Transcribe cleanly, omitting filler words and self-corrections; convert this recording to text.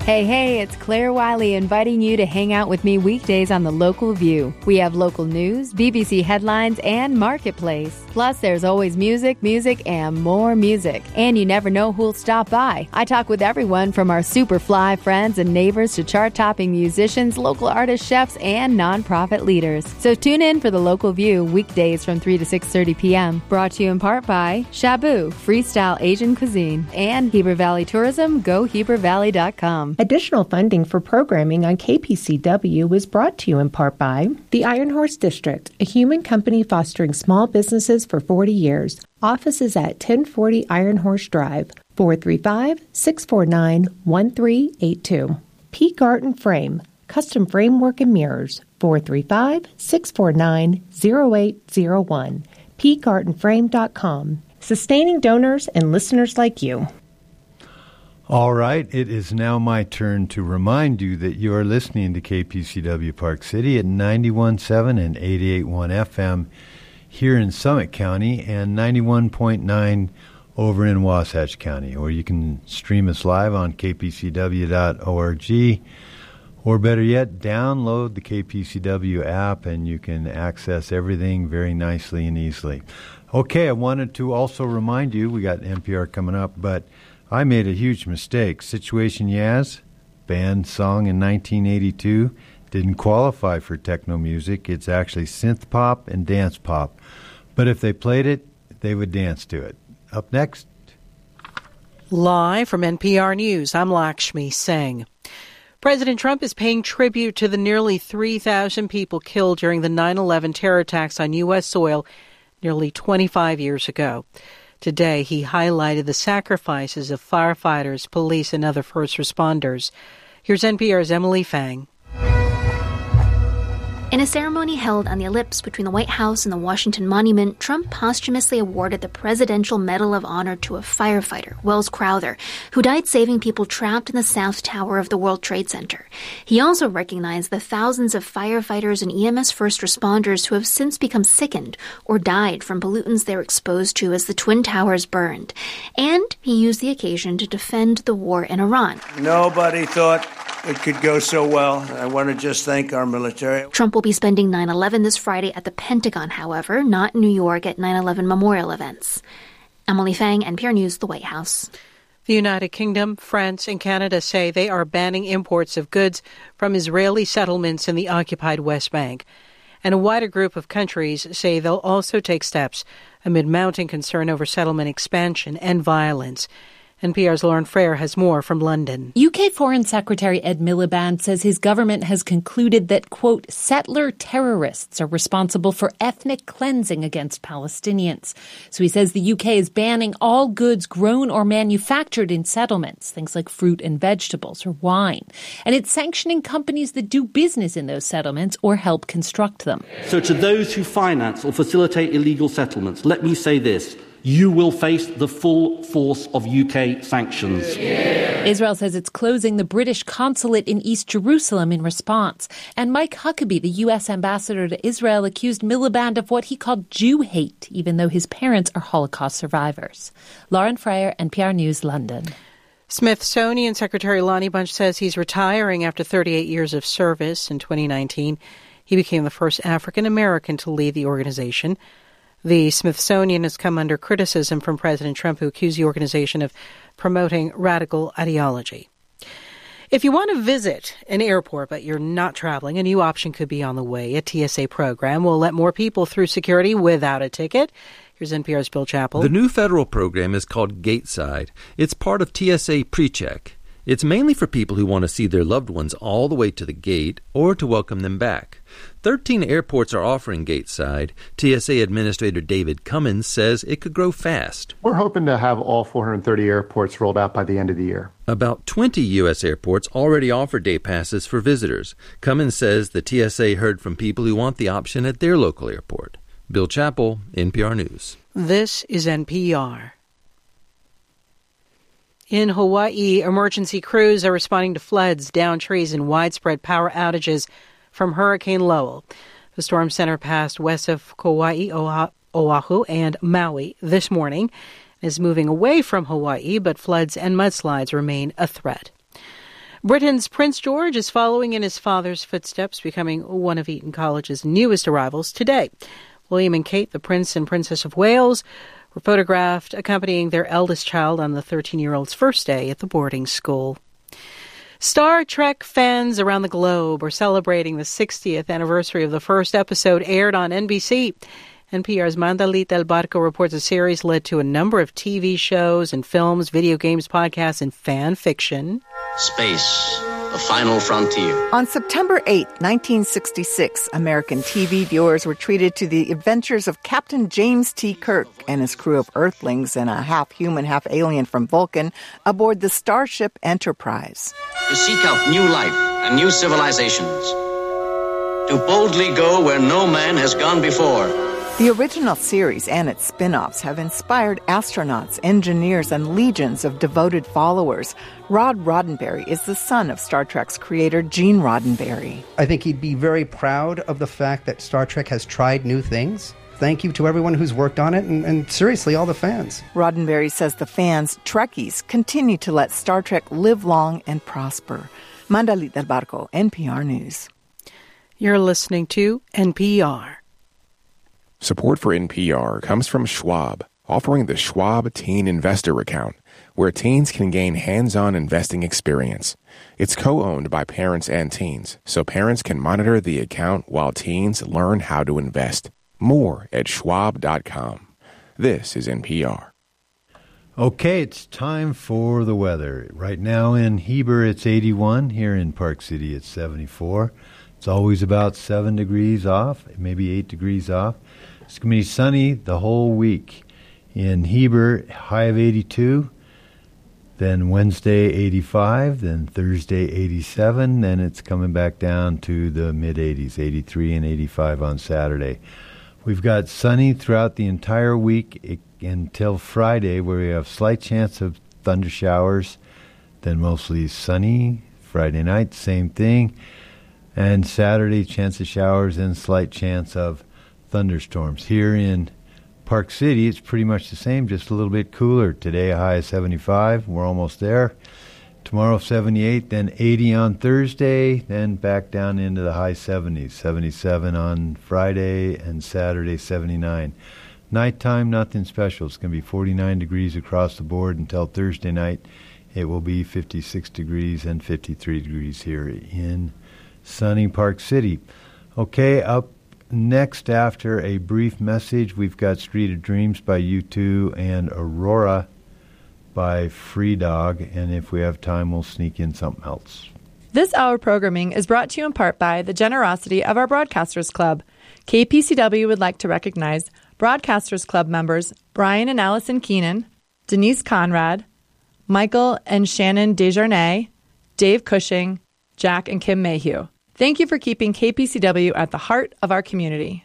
Hey, it's Claire Wiley inviting you to hang out with me weekdays on The Local View. We have local news, BBC headlines, and Marketplace. Plus, there's always music, and more music. And you never know who'll stop by. I talk with everyone from our super fly friends and neighbors to chart-topping musicians, local artists, chefs, and nonprofit leaders. So tune in for The Local View weekdays from 3 to 6:30 p.m. Brought to you in part by Shabu, Freestyle Asian Cuisine, and Heber Valley Tourism, GoHeberValley.com. Additional funding for programming on KPCW was brought to you in part by the Iron Horse District, a human company fostering small businesses for 40 years. Offices at 1040 Iron Horse Drive, 435-649-1382. P. Garten Frame, custom framework and mirrors, 435-649-0801. pgartenframe.com. Sustaining donors and listeners like you. All right, it is now my turn to remind you that you are listening to KPCW Park City at 91.7 and 88.1 FM here in Summit County and 91.9 over in Wasatch County. Or you can stream us live on kpcw.org, or better yet, download the KPCW app and you can access everything very nicely and easily. Okay, I wanted to also remind you, we got NPR coming up, but I made a huge mistake. Situation Yaz, band song in 1982, didn't qualify for techno music. It's actually synth pop and dance pop. But if they played it, they would dance to it. Up next. Live from NPR News, I'm Lakshmi Singh. President Trump is paying tribute to the nearly 3,000 people killed during the 9/11 terror attacks on U.S. soil nearly 25 years ago. Today, he highlighted the sacrifices of firefighters, police, and other first responders. Here's NPR's Emily Fang. In a ceremony held on the ellipse between the White House and the Washington Monument, Trump posthumously awarded the Presidential Medal of Honor to a firefighter, Wells Crowther, who died saving people trapped in the South Tower of the World Trade Center. He also recognized the thousands of firefighters and EMS first responders who have since become sickened or died from pollutants they were exposed to as the Twin Towers burned. And he used the occasion to defend the war in Iran. Nobody thought it could go so well. I want to just thank our military. Trump will be spending 9/11 this Friday at the Pentagon, however, not in New York at 9/11 memorial events. Emily Fang, NPR News, the White House. The United Kingdom, France, and Canada say they are banning imports of goods from Israeli settlements in the occupied West Bank. And a wider group of countries say they'll also take steps amid mounting concern over settlement expansion and violence. NPR's Lauren Frayer has more from London. UK Foreign Secretary Ed Miliband says his government has concluded that, quote, settler terrorists are responsible for ethnic cleansing against Palestinians. So he says the UK is banning all goods grown or manufactured in settlements, things like fruit and vegetables or wine. And it's sanctioning companies that do business in those settlements or help construct them. So to those who finance or facilitate illegal settlements, let me say this. You will face the full force of UK sanctions. Yeah. Israel says it's closing the British consulate in East Jerusalem in response. And Mike Huckabee, the U.S. ambassador to Israel, accused Miliband of what he called Jew hate, even though his parents are Holocaust survivors. Lauren Frayer, NPR News, London. Smithsonian Secretary Lonnie Bunch says he's retiring after 38 years of service. In 2019, he became the first African American to lead the organization. The Smithsonian has come under criticism from President Trump, who accused the organization of promoting radical ideology. If you want to visit an airport but you're not traveling, a new option could be on the way. A TSA program will let more people through security without a ticket. Here's NPR's Bill Chappell. The new federal program is called Gateside. It's part of TSA PreCheck. It's mainly for people who want to see their loved ones all the way to the gate or to welcome them back. 13 airports are offering Gateside. TSA Administrator David Cummins says it could grow fast. We're hoping to have all 430 airports rolled out by the end of the year. About 20 U.S. airports already offer day passes for visitors. Cummins says the TSA heard from people who want the option at their local airport. Bill Chappell, NPR News. This is NPR. In Hawaii, emergency crews are responding to floods, downed trees, and widespread power outages from Hurricane Lowell. The storm center passed west of Kauai, Oahu, and Maui this morning. It is moving away from Hawaii, but floods and mudslides remain a threat. Britain's Prince George is following in his father's footsteps, becoming one of Eton College's newest arrivals today. William and Kate, the Prince and Princess of Wales, were photographed accompanying their eldest child on the 13-year-old's first day at the boarding school. Star Trek fans around the globe are celebrating the 60th anniversary of the first episode aired on NBC. NPR's Mandalit Del Barco reports the series led to a number of TV shows and films, video games, podcasts, and fan fiction. Space, the final frontier. On September 8, 1966, American TV viewers were treated to the adventures of Captain James T. Kirk and his crew of Earthlings and a half-human, half-alien from Vulcan aboard the Starship Enterprise. To seek out new life and new civilizations. To boldly go where no man has gone before. The original series and its spin-offs have inspired astronauts, engineers, and legions of devoted followers. Rod Roddenberry is the son of Star Trek's creator, Gene Roddenberry. I think he'd be very proud of the fact that Star Trek has tried new things. Thank you to everyone who's worked on it, and seriously, all the fans. Roddenberry says the fans, Trekkies, continue to let Star Trek live long and prosper. Mandalit Del Barco, NPR News. You're listening to NPR. Support for NPR comes from Schwab, offering the Schwab Teen Investor Account, where teens can gain hands-on investing experience. It's co-owned by parents and teens, so parents can monitor the account while teens learn how to invest. More at schwab.com. This is NPR. Okay, it's time for the weather. Right now in Heber, it's 81. Here in Park City, it's 74. It's always about 7 degrees off, maybe 8 degrees off. It's going to be sunny the whole week. In Heber, high of 82. Then Wednesday, 85. Then Thursday, 87. Then it's coming back down to the mid-80s, 83 and 85 on Saturday. We've got sunny throughout the entire week until Friday, where we have slight chance of thunder showers. Then mostly sunny. Friday night, same thing. And Saturday, chance of showers and slight chance of thunderstorms. Here in Park City, it's pretty much the same, just a little bit cooler. Today, a high of 75. We're almost there. Tomorrow, 78, then 80 on Thursday, then back down into the high 70s. 77 on Friday and Saturday, 79. Nighttime, nothing special. It's going to be 49 degrees across the board until Thursday night. It will be 56 degrees and 53 degrees here in sunny Park City. Okay, up next after a brief message, we've got Street of Dreams by U2 and Aurora by Free Dog, and if we have time, we'll sneak in something else. This hour programming is brought to you in part by the generosity of our Broadcasters Club. KPCW would like to recognize Broadcasters Club members Brian and Allison Keenan, Denise Conrad, Michael and Shannon Desjarnais, Dave Cushing, Jack and Kim Mayhew. Thank you for keeping KPCW at the heart of our community.